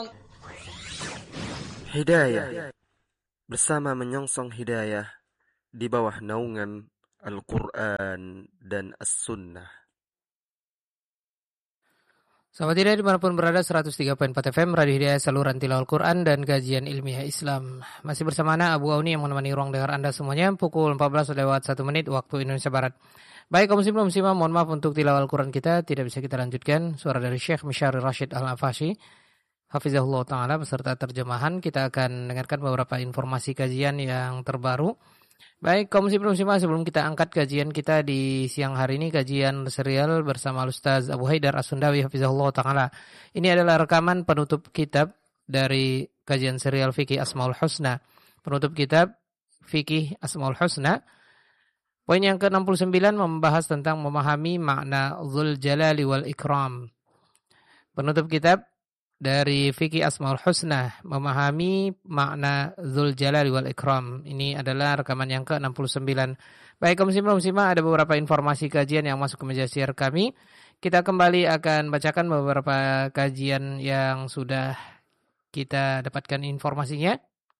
Hidayah bersama menyongsong hidayah di bawah naungan Al-Quran dan As-Sunnah. Sahabat Hidayah dimanapun berada, 103.4 FM Radio Hidayah, saluran tilawah Al-Quran dan kajian ilmiah Islam. Masih bersama Ana Abu Auni yang menemani ruang dengar Anda semuanya pukul 14 lewat 1 menit waktu Indonesia Barat. Baik kaum muslimah, mohon maaf untuk tilawah Al-Quran kita tidak bisa kita lanjutkan. Suara dari Syekh Misyari Rashid Al-Afashi Hafizahullah Ta'ala beserta terjemahan. Kita akan dengarkan beberapa informasi kajian yang terbaru. Baik kaum muslimah, sebelum kita angkat kajian kita di siang hari ini, kajian serial bersama Ustaz Abu Haidar As-Sundawi Hafizahullah Ta'ala. Ini adalah rekaman penutup kitab dari kajian serial Fikih Asmaul Husna. Penutup kitab Fikih Asmaul Husna. Poin yang ke-69 membahas tentang memahami makna Dzul Jalali wal Ikram. Penutup kitab dari Fikih Asmaul Husna, memahami makna Dzul Jalali wal Ikram. Ini adalah rekaman yang ke-69. Baik kaum muslimah, ada beberapa informasi kajian yang masuk ke meja siar kami. Kita kembali akan bacakan beberapa kajian yang sudah kita dapatkan informasinya.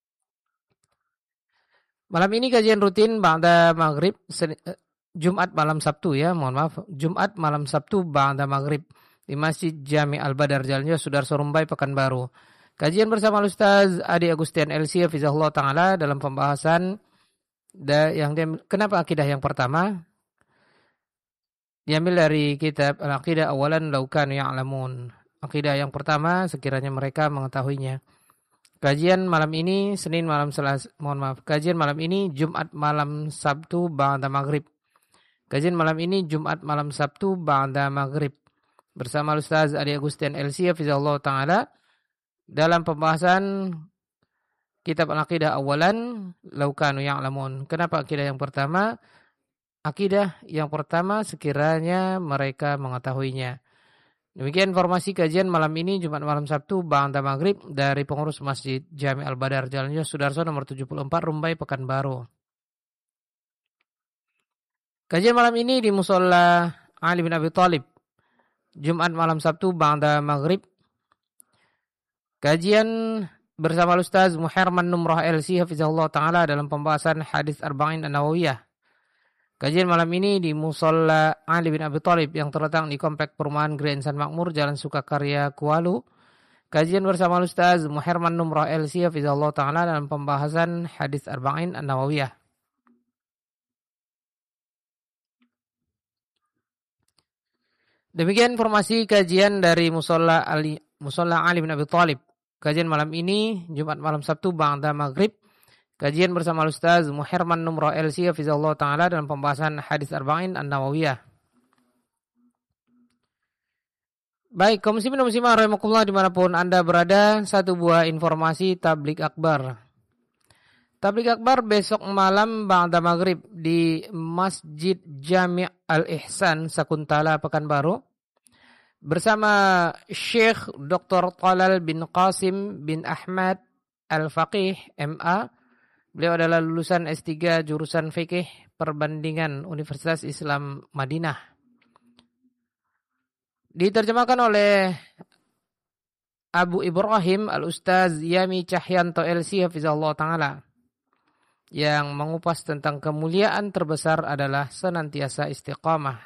Malam ini kajian rutin ba'da maghrib, Jumat malam Sabtu ya, mohon maaf. Jumat malam Sabtu ba'da maghrib di Masjid Jami Al-Badar Jalan Sudarso Rumbai Pekanbaru. Kajian bersama Ustaz Adi Agustian LC Hafizahullah Ta'ala dalam pembahasan kenapa akidah yang pertama diambil dari kitab Al-Aqidah Awalan Law Kanu Ya'lamun. Akidah yang pertama sekiranya mereka mengetahuinya. Kajian malam ini kajian malam ini Jumat malam Sabtu ba'da maghrib. Kajian malam ini Jumat malam Sabtu ba'da maghrib bersama Ustaz Adi Agustian LC Hafizahullah Ta'ala dalam pembahasan kitab Al-Aqidah Awalan Law Kanu Ya'lamun. Kenapa akidah yang pertama? Akidah yang pertama sekiranya mereka mengetahuinya. Demikian informasi kajian malam ini Jumat malam Sabtu ba'da maghrib dari pengurus Masjid Jami Al-Badar Jalan Sudarso nomor 74 Rumbai Pekanbaru. Kajian malam ini di Musholla Ali bin Abi Thalib Jumat malam Sabtu ba'da maghrib. Kajian bersama Ustaz Muharman Numrah LC Hafizahullah Ta'ala dalam pembahasan hadis Arba'in An-Nawawiyah. Kajian malam ini di Musholla Ali bin Abi Thalib yang terletak di Komplek Perumahan Grand Insan Makmur Jalan Sukakarya Kualu. Kajian bersama Ustaz Muharman Numrah LC Hafizahullah Ta'ala dalam pembahasan hadis Arba'in An-Nawawiyah. Demikian informasi kajian dari Musholla Ali bin Abi Thalib. Kajian malam ini Jumat malam Sabtu ba'da maghrib. Kajian bersama Ustaz Muharman Numrah LC Hafizahullah Ta'ala dalam pembahasan hadis Arba'in An-Nawawiyah. Baik, kaum muslimah rahimakumullah dimanapun Anda berada, satu buah informasi tablik akbar. Tablik akbar besok malam ba'da maghrib di Masjid Jami' Al-Ihsan Sakuntala Pekanbaru bersama Syekh Dr. Talal bin Qasim bin Ahmad Al-Faqih MA. Beliau adalah lulusan S3 jurusan Fikih Perbandingan Universitas Islam Madinah. Diterjemahkan oleh Abu Ibrahim Al-Ustaz Yami Cahyanto LC Hafizahullah Ta'ala yang mengupas tentang kemuliaan terbesar adalah senantiasa istiqamah.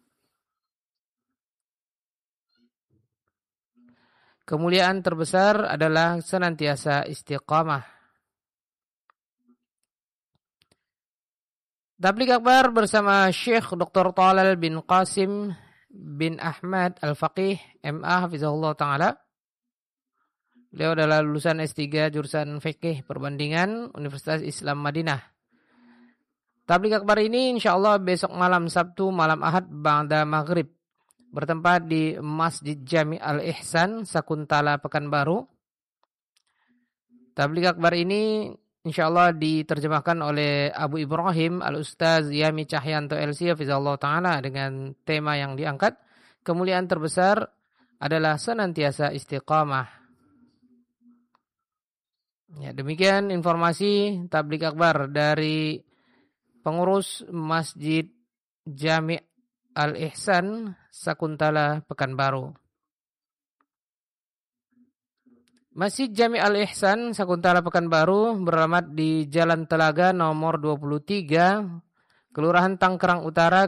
Kemuliaan terbesar adalah senantiasa istiqamah. Tablik akbar bersama Syekh Dr. Talal bin Qasim bin Ahmad Al-Faqih MA Hafizahullah Ta'ala. Beliau adalah lulusan S3 jurusan Fikih Perbandingan Universitas Islam Madinah. Tablik akbar ini insyaallah besok malam Sabtu malam Ahad ba'da maghrib bertempat di Masjid Jami Al-Ihsan Sakuntala Pekanbaru. Tablik akbar ini insyaallah diterjemahkan oleh Abu Ibrahim Al-Ustaz Yami Cahyanto LC Hafizahullah Ta'ala dengan tema yang diangkat, kemuliaan terbesar adalah senantiasa istiqamah. Ya, demikian informasi tablik akbar dari pengurus Masjid Jami' Al-Ihsan Sakuntala Pekanbaru. Masjid Jami Al-Ihsan, Sakuntala Pekanbaru, beralamat di Jalan Telaga nomor 23, Kelurahan Tanggerang Utara,